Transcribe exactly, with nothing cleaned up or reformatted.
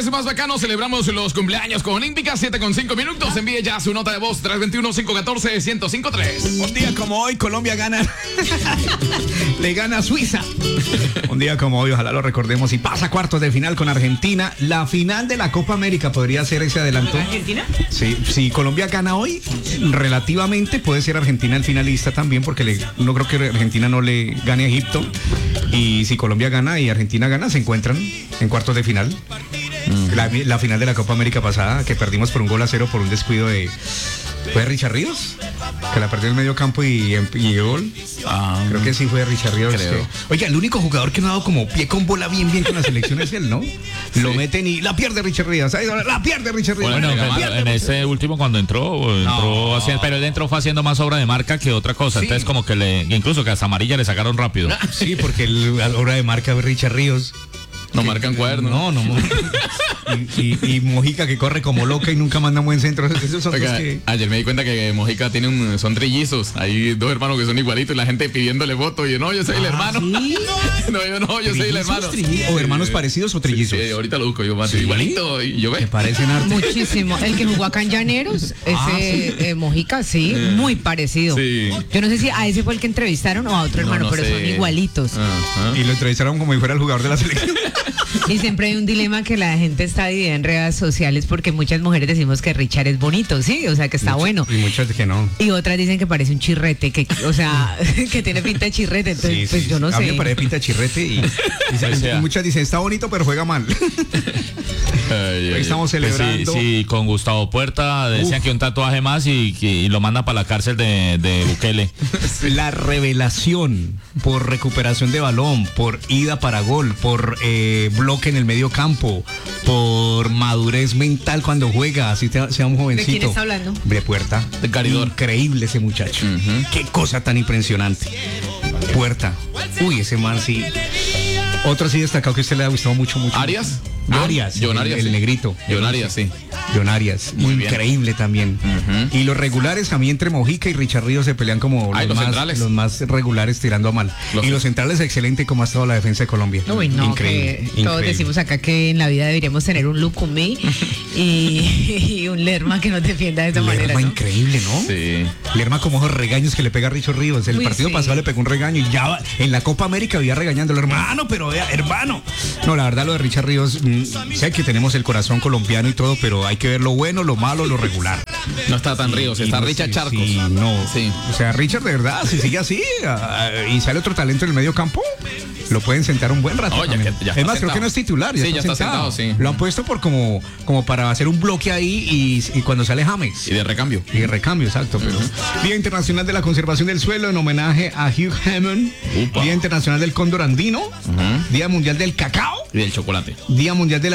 vez más bacano, celebramos los cumpleaños con Olímpica, siete con cinco minutos. Envíe ya su nota de voz, tres dos uno, cinco uno cuatro, uno cero cinco tres. Un día como hoy, Colombia gana. Le gana a Suiza. Un día como hoy, ojalá lo recordemos. Y pasa cuartos de final con Argentina. La final de la Copa América podría ser ese adelanto. ¿Argentina? Sí, si Colombia gana hoy, relativamente puede ser Argentina el finalista también, porque le, no creo que Argentina no le gane a Egipto. Y si Colombia gana y Argentina gana, se encuentran en cuartos de final. Mm. La, la final de la Copa América pasada, que perdimos por un gol a cero por un descuido de... ¿Fue Richard Ríos? Que la perdió en el medio campo y, y gol. Ah, creo que sí fue Richard Ríos. Que, oiga, el único jugador que no ha dado como pie con bola bien bien con la selección es él, ¿no? Sí. Lo meten y la pierde Richard Ríos. La pierde Richard Ríos. Bueno, bueno, pierde, en ese último cuando entró, entró no. haciendo, pero él entró fue haciendo más obra de marca que otra cosa. Sí. Entonces como que le, incluso que hasta amarilla le sacaron rápido. Sí, porque el, la obra de marca de Richard Ríos. No que, marcan cuadernos. No, no. y, y, y Mojica que corre como loca y nunca manda un buen centro. Esos son Oiga, los que... Ayer me di cuenta que Mojica tiene un, son trillizos. Hay dos hermanos que son igualitos y la gente pidiéndole voto. Y yo, no, yo soy ah, el hermano. ¿Sí? No, yo no, yo soy el hermano. ¿O hermanos sí, parecidos o trillizos? Sí, sí, ahorita lo busco yo, más ¿sí? igualito. Y yo ve. Me parecen arte. Muchísimo. El que jugó acá en Llaneros, ese ah, ¿sí? eh, Mojica, sí, eh, muy parecido. Sí. Yo no sé si a ese fue el que entrevistaron o a otro hermano, no, no pero sé. Son igualitos. Uh-huh. Y lo entrevistaron como si fuera el jugador de la selección. Y siempre hay un dilema que la gente está dividida en redes sociales porque muchas mujeres decimos que Richard es bonito, sí, o sea que está Mucho, bueno. Y muchas que no. Y otras dicen que parece un chirrete, que, o sea, que tiene pinta de chirrete, entonces sí, pues sí, yo no a sé. A mí me parece pinta de chirrete y, y, se, y muchas dicen está bonito pero juega mal. Ay, ay, estamos celebrando. Sí, sí, con Gustavo Puerta decían Uf. que un tatuaje más y, que, y lo mandan para la cárcel de, de Bukele. La revelación por recuperación de balón, por ida para gol, por eh, bloque en el medio campo, por madurez mental cuando juega, así te, sea un jovencito. ¿De quién está hablando? De Puerta. De Caridor. Increíble ese muchacho. Uh-huh. Qué cosa tan impresionante. Puerta. Uy, ese man sí. Otro así destacado que a usted le ha gustado mucho, mucho. ¿Arias? Arias, John el, Arias, el sí. negrito. John Arias, sí. John Arias, muy increíble bien. También. Uh-huh. Y los regulares, a mí entre Mojica y Richard Ríos se pelean como Ay, los, los, más, los más regulares tirando a mal. Los y los centrales, excelente como ha estado la defensa de Colombia. Uy, no, increíble, que increíble. Todos decimos acá que en la vida deberíamos tener un Lucumí y, y un Lerma que nos defienda de esa Lerma manera. ¿No? Increíble, ¿no? Sí. Lerma como esos regaños que le pega a Richard Ríos. El Uy, partido sí. pasado le pegó un regaño y ya en la Copa América había regañando al hermano, pero vea, hermano. No, la verdad lo de Richard Ríos, mmm, sé que tenemos el corazón colombiano y todo, pero hay que ver lo bueno, lo malo, lo regular. No está tan Ríos, está no, Richard sí, Charcos. Sí, no, sí. O sea, Richard de verdad, si sigue así uh, y sale otro talento en el medio campo, lo pueden sentar un buen rato. Oh, ya, ya es más, sentado. creo que no es titular. Ya sí, está ya está sentado. sentado, sí. Lo han puesto por como, como para hacer un bloque ahí y, y cuando sale James. Y de recambio. Y de recambio, exacto. Pero uh-huh. Día Internacional de la Conservación del Suelo en homenaje a Hugh Hammond. Upa. Día Internacional del Cóndor Andino. Uh-huh. Día Mundial del Cacao. Y del chocolate. Día Mundial de la